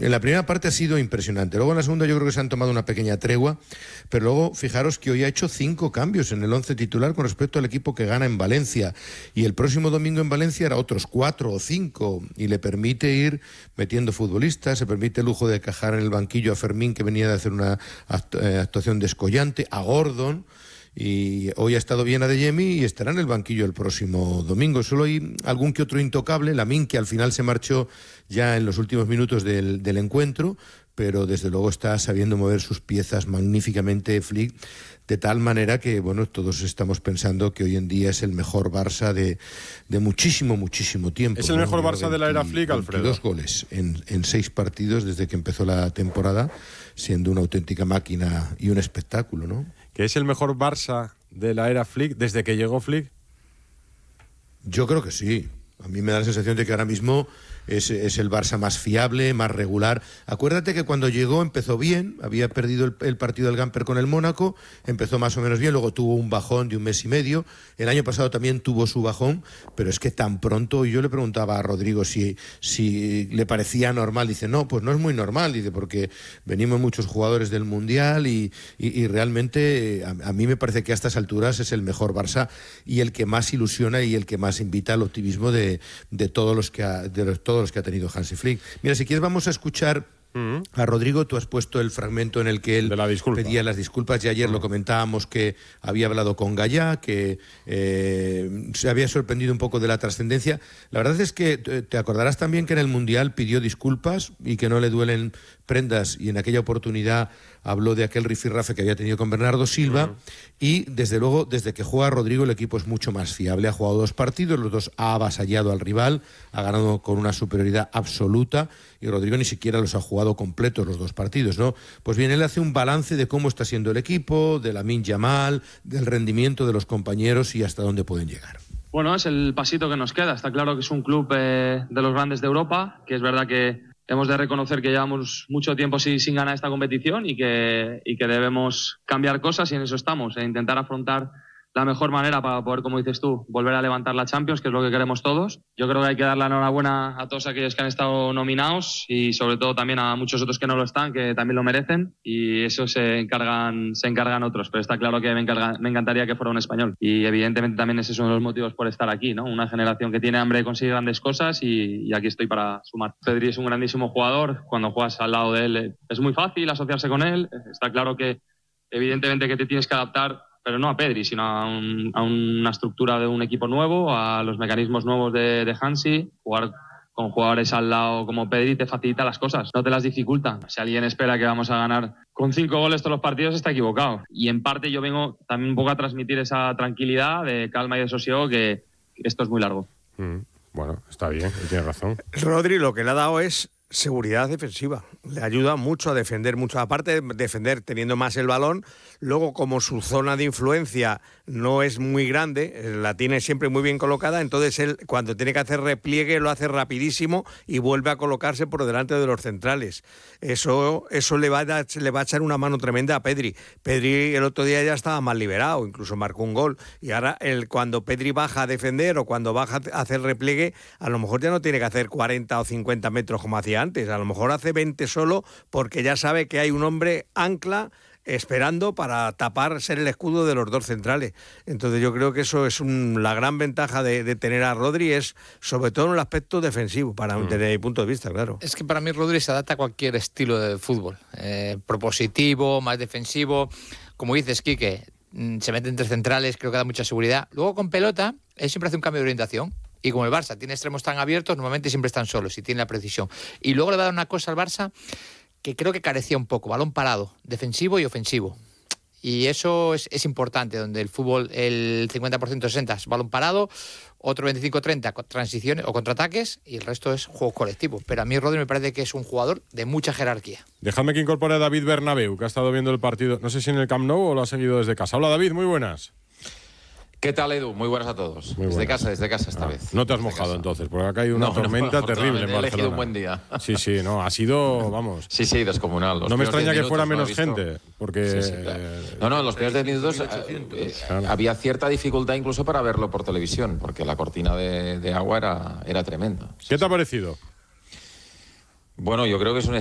en la primera parte ha sido impresionante. Luego en la segunda yo creo que se han tomado una pequeña tregua, pero luego fijaros que hoy ha hecho 5 cambios en el 11 titular con respecto al equipo que gana en Valencia, y el próximo domingo en Valencia hará otros 4 o 5, y le permite ir metiendo futbolistas, se permite el lujo de cajar en el banquillo a Fermín, que venía de hacer una actuación descollante, a Gordon, y hoy ha estado bien Adeyemi y estará en el banquillo el próximo domingo. Solo hay algún que otro intocable, Lamine, que al final se marchó ya en los últimos minutos del encuentro, pero desde luego está sabiendo mover sus piezas magníficamente Flick, de tal manera que, bueno, todos estamos pensando que hoy en día es el mejor Barça de muchísimo tiempo. Es el mejor Barça de la era Flick, Alfredo. 22 goles en 6 partidos desde que empezó la temporada, siendo una auténtica máquina y un espectáculo, ¿no? ¿Que es el mejor Barça de la era Flick desde que llegó Flick? Yo creo que sí. A mí me da la sensación de que ahora mismo es el Barça más fiable, más regular. Acuérdate que cuando llegó empezó bien, había perdido el partido del Gamper con el Mónaco, empezó más o menos bien, luego tuvo un bajón de 1 mes y medio, el año pasado también tuvo su bajón, pero es que tan pronto, y yo le preguntaba a Rodrigo si le parecía normal, dice, no, pues no es muy normal, dice, porque venimos muchos jugadores del Mundial y realmente a mí me parece que a estas alturas es el mejor Barça y el que más ilusiona y el que más invita al optimismo de todos los que ha tenido Hansi Flick. Mira, si quieres vamos a escuchar a Rodrigo. Tú has puesto el fragmento en el que él pedía las disculpas, y ayer lo comentábamos, que había hablado con Gallá, que se había sorprendido un poco de la trascendencia. La verdad es que te acordarás también que en el Mundial pidió disculpas y que no le duelen prendas, y en aquella oportunidad habló de aquel rifirrafe que había tenido con Bernardo Silva, y desde luego, desde que juega Rodrigo, el equipo es mucho más fiable. Ha jugado 2 partidos, los 2 ha avasallado al rival, ha ganado con una superioridad absoluta, y Rodrigo ni siquiera los ha jugado completos los 2 partidos, ¿no? Pues bien, él hace un balance de cómo está siendo el equipo, de Lamine Yamal, del rendimiento de los compañeros y hasta dónde pueden llegar. Bueno, es el pasito que nos queda. Está claro que es un club de los grandes de Europa, que es verdad que hemos de reconocer que llevamos mucho tiempo sin ganar esta competición y que debemos cambiar cosas, y en eso estamos, e intentar afrontar la mejor manera para poder, como dices tú, volver a levantar la Champions, que es lo que queremos todos. Yo creo que hay que dar la enhorabuena a todos aquellos que han estado nominados, y sobre todo también a muchos otros que no lo están, que también lo merecen, y eso se encargan otros. Pero está claro que me encantaría que fuera un español, y evidentemente también ese es uno de los motivos por estar aquí, ¿no? Una generación que tiene hambre de conseguir grandes cosas, y aquí estoy para sumar. Pedri es un grandísimo jugador. Cuando juegas al lado de él es muy fácil asociarse con él. Está claro que evidentemente que te tienes que adaptar, pero no a Pedri, sino a una estructura de un equipo nuevo, a los mecanismos nuevos de Hansi. Jugar con jugadores al lado como Pedri te facilita las cosas, no te las dificulta. Si alguien espera que vamos a ganar con 5 goles todos los partidos, está equivocado. Y en parte yo vengo también un poco a transmitir esa tranquilidad, de calma y de sosiego, que esto es muy largo. Bueno, está bien, tiene razón. Rodri lo que le ha dado es seguridad defensiva. Le ayuda mucho a defender mucho. Aparte de defender teniendo más el balón, luego como su zona de influencia no es muy grande, la tiene siempre muy bien colocada, entonces él cuando tiene que hacer repliegue lo hace rapidísimo y vuelve a colocarse por delante de los centrales. Eso le va a echar una mano tremenda a Pedri. Pedri el otro día ya estaba mal liberado, incluso marcó un gol, y ahora cuando Pedri baja a defender o cuando baja a hacer repliegue, a lo mejor ya no tiene que hacer 40 o 50 metros como hacía antes, a lo mejor hace 20 solo, porque ya sabe que hay un hombre ancla esperando para ser el escudo de los 2 centrales. Entonces yo creo que eso es la gran ventaja de tener a Rodri, es sobre todo en el aspecto defensivo, desde mi punto de vista, claro. Es que para mí Rodri se adapta a cualquier estilo de fútbol, propositivo, más defensivo. Como dices, Quique, se mete entre centrales, creo que da mucha seguridad. Luego con pelota, él siempre hace un cambio de orientación. Y como el Barça tiene extremos tan abiertos, normalmente siempre están solos y tiene la precisión. Y luego le va a dar una cosa al Barça que creo que carecía un poco: balón parado, defensivo y ofensivo. Y eso es importante, donde el fútbol, el 50%-60% es balón parado, otro 25-30% transiciones o contraataques, y el resto es juego colectivo. Pero a mí Rodri me parece que es un jugador de mucha jerarquía. Dejadme que incorpore a David Bernabeu, que ha estado viendo el partido, no sé si en el Camp Nou o lo ha seguido desde casa. Hola David, muy buenas. ¿Qué tal, Edu? Muy buenas a todos. Desde casa esta vez. No te has mojado entonces, porque ha caído una tormenta terrible en Barcelona. He elegido un buen día. Sí, no, ha sido, vamos... Sí, descomunal. No me extraña que fuera menos gente, porque... Sí, claro. No, en los primeros 10 minutos había cierta dificultad incluso para verlo por televisión, porque la cortina de agua era tremenda. ¿Qué te ha parecido? Bueno, yo creo que es un